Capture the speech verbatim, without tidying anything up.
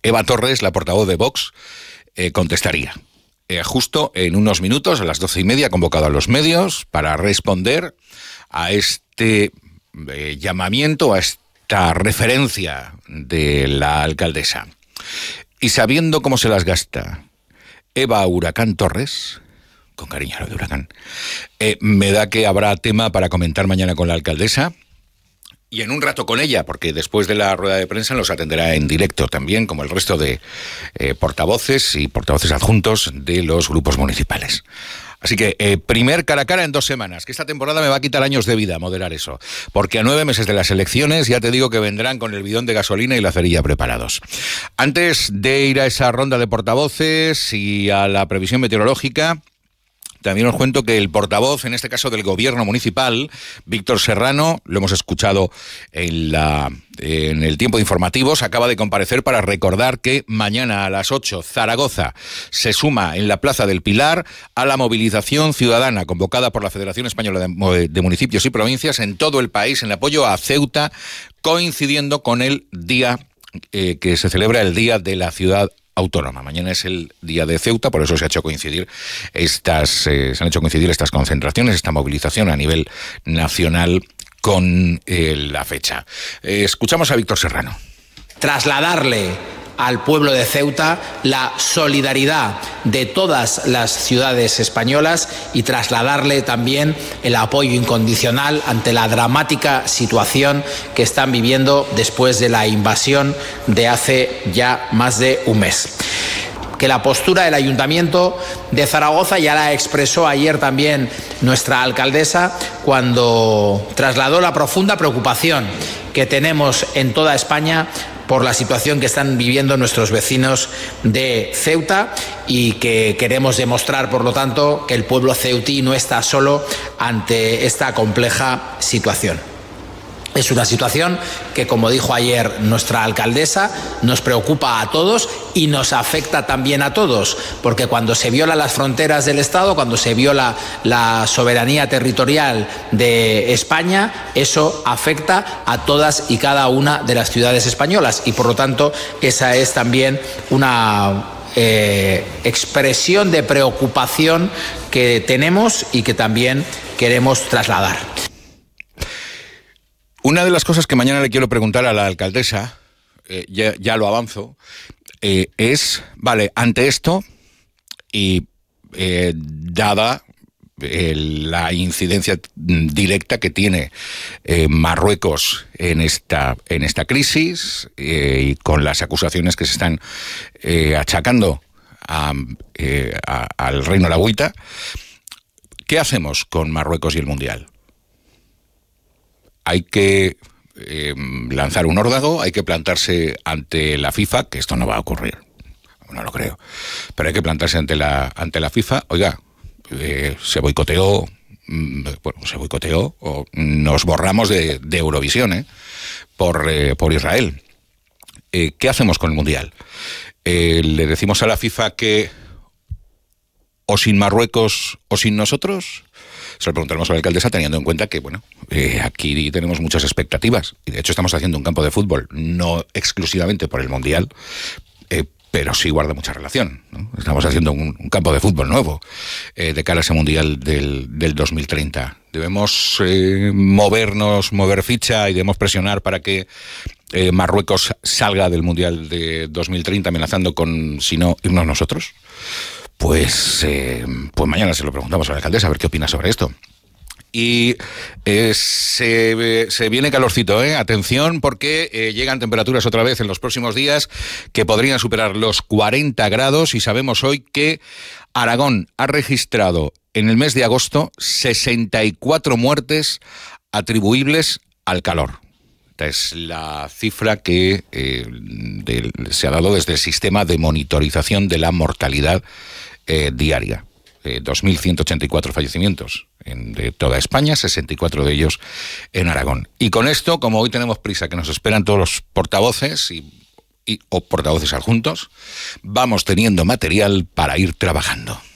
Eva Torres, la portavoz de Vox, eh, contestaría. Eh, justo en unos minutos, a las doce y media, ha convocado a los medios para responder a este eh, llamamiento, a esta referencia de la alcaldesa. Y sabiendo cómo se las gasta Eva Huracán Torres, con cariño a lo de Huracán, eh, me da que habrá tema para comentar mañana con la alcaldesa y en un rato con ella, porque después de la rueda de prensa los atenderá en directo también, como el resto de eh, portavoces y portavoces adjuntos de los grupos municipales. Así que, eh, primer cara a cara en dos semanas, que esta temporada me va a quitar años de vida moderar eso, porque a nueve meses de las elecciones ya te digo que vendrán con el bidón de gasolina y la cerilla preparados. Antes de ir a esa ronda de portavoces y a la previsión meteorológica, también os cuento que el portavoz, en este caso del gobierno municipal, Víctor Serrano, lo hemos escuchado en, la, en el tiempo de informativos, acaba de comparecer para recordar que mañana a las ocho Zaragoza se suma en la Plaza del Pilar a la movilización ciudadana convocada por la Federación Española de, de Municipios y Provincias en todo el país en apoyo a Ceuta, coincidiendo con el día eh, que se celebra el Día de la Ciudad Autónoma. Mañana es el día de Ceuta, por eso se ha hecho coincidir estas, eh, se han hecho coincidir estas concentraciones, esta movilización a nivel nacional con eh, la fecha. Eh, escuchamos a Víctor Serrano. Trasladarle al pueblo de Ceuta la solidaridad de todas las ciudades españolas y trasladarle también el apoyo incondicional ante la dramática situación que están viviendo después de la invasión de hace ya más de un mes. Que la postura del Ayuntamiento de Zaragoza ya la expresó ayer también nuestra alcaldesa cuando trasladó la profunda preocupación que tenemos en toda España por la situación que están viviendo nuestros vecinos de Ceuta y que queremos demostrar, por lo tanto, que el pueblo ceutí no está solo ante esta compleja situación. Es una situación que, como dijo ayer nuestra alcaldesa, nos preocupa a todos y nos afecta también a todos, porque cuando se violan las fronteras del Estado, cuando se viola la soberanía territorial de España, eso afecta a todas y cada una de las ciudades españolas y, por lo tanto, esa es también una eh, expresión de preocupación que tenemos y que también queremos trasladar. Una de las cosas que mañana le quiero preguntar a la alcaldesa, eh, ya, ya lo avanzo, eh, es, vale, ante esto y eh, dada eh, la incidencia directa que tiene eh, Marruecos en esta, en esta crisis eh, y con las acusaciones que se están eh, achacando a, eh, a, al Reino Alauita, ¿qué hacemos con Marruecos y el Mundial? Hay que eh, lanzar un órdago, hay que plantarse ante la FIFA, que esto no va a ocurrir, no lo creo, pero hay que plantarse ante la ante la FIFA. Oiga, eh, se boicoteó, bueno, se boicoteó o nos borramos de, de Eurovisión, ¿eh? por, eh, por Israel. Eh, ¿Qué hacemos con el Mundial? Eh, ¿Le decimos a la FIFA que o sin Marruecos o sin nosotros? Se lo preguntaremos a la alcaldesa teniendo en cuenta que, bueno, eh, aquí tenemos muchas expectativas y de hecho estamos haciendo un campo de fútbol, no exclusivamente por el Mundial, eh, pero sí guarda mucha relación, ¿no? Estamos haciendo un, un campo de fútbol nuevo eh, de cara a ese Mundial del, del dos mil treinta. Debemos eh, movernos, mover ficha y debemos presionar para que eh, Marruecos salga del Mundial de dos mil treinta amenazando con, si no, irnos nosotros. Pues, eh, pues mañana se lo preguntamos a la alcaldesa a ver qué opina sobre esto. Y eh, se, se viene calorcito, ¿eh? Atención, porque eh, llegan temperaturas otra vez en los próximos días que podrían superar los cuarenta grados y sabemos hoy que Aragón ha registrado en el mes de agosto sesenta y cuatro muertes atribuibles al calor. Esta es la cifra que eh, de, se ha dado desde el sistema de monitorización de la mortalidad eh, diaria. Eh, dos mil ciento ochenta y cuatro fallecimientos en, de toda España, sesenta y cuatro de ellos en Aragón. Y con esto, como hoy tenemos prisa, que nos esperan todos los portavoces y, y, o portavoces adjuntos, vamos teniendo material para ir trabajando.